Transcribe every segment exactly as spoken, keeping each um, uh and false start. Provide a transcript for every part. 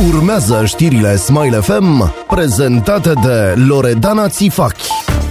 Urmează știrile Smile F M, prezentate de Loredana Țifachi.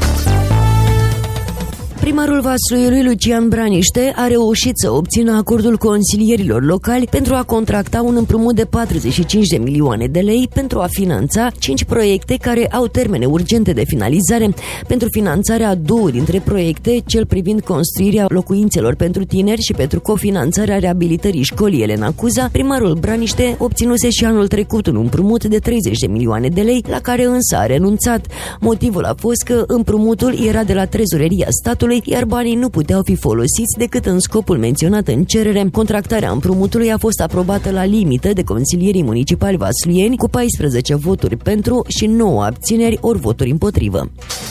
Primarul Vaslui, Lucian Braniște, a reușit să obțină acordul consilierilor locali pentru a contracta un împrumut de patruzeci și cinci de milioane de lei pentru a finanța cinci proiecte care au termene urgente de finalizare. Pentru finanțarea a două dintre proiecte, cel privind construirea locuințelor pentru tineri și pentru cofinanțarea reabilitării școlii Elena Cuza, primarul Braniște obținuse și anul trecut un împrumut de treizeci de milioane de lei, la care însă a renunțat. Motivul a fost că împrumutul era de la trezoreria statului, iar banii nu puteau fi folosiți decât în scopul menționat în cerere. Contractarea împrumutului a fost aprobată la limită de consilierii municipali vasluieni cu paisprezece voturi pentru și nouă abțineri ori voturi împotrivă.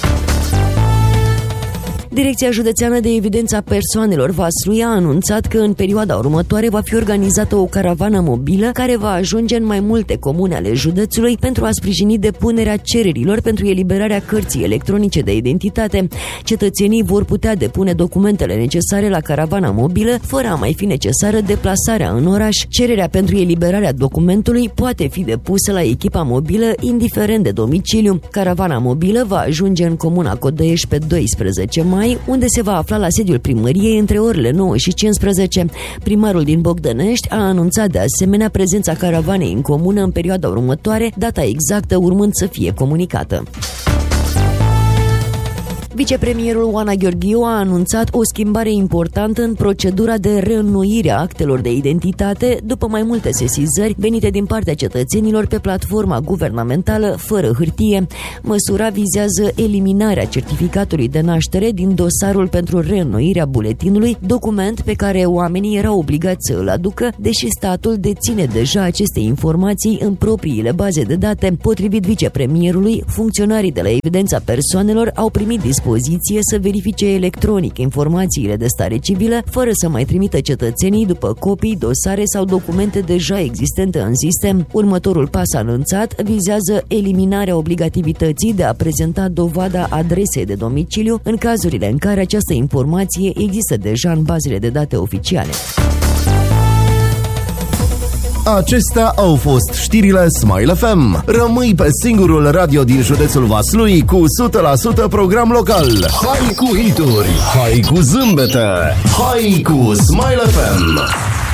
Direcția Județeană de Evidență a Persoanelor Vaslui a anunțat că în perioada următoare va fi organizată o caravană mobilă care va ajunge în mai multe comune ale județului pentru a sprijini depunerea cererilor pentru eliberarea cărții electronice de identitate. Cetățenii vor putea depune documentele necesare la caravana mobilă fără a mai fi necesară deplasarea în oraș. Cererea pentru eliberarea documentului poate fi depusă la echipa mobilă indiferent de domiciliu. Caravana mobilă va ajunge în comuna Codăiești pe doisprezece mai, unde se va afla la sediul primăriei între orele nouă și cincisprezece. Primarul din Bogdănești a anunțat de asemenea prezența caravanei în comună în perioada următoare, data exactă urmând să fie comunicată. Vicepremierul Oana Gheorghiu a anunțat o schimbare importantă în procedura de reînnoire a actelor de identitate după mai multe sesizări venite din partea cetățenilor pe platforma guvernamentală fără hârtie. Măsura vizează eliminarea certificatului de naștere din dosarul pentru reînnoirea buletinului, document pe care oamenii erau obligați să îl aducă, deși statul deține deja aceste informații în propriile baze de date. Potrivit vicepremierului, funcționarii de la Evidența Persoanelor au primit dispoziție să verifice electronic informațiile de stare civilă, fără să mai trimită cetățenii după copii, dosare sau documente deja existente în sistem. Următorul pas anunțat vizează eliminarea obligativității de a prezenta dovada adresei de domiciliu în cazurile în care această informație există deja în bazele de date oficiale. Acestea au fost știrile Smile F M. Rămâi pe singurul radio din județul Vaslui cu o sută la sută program local. Hai cu hituri, hai cu zâmbete, hai cu Smile F M.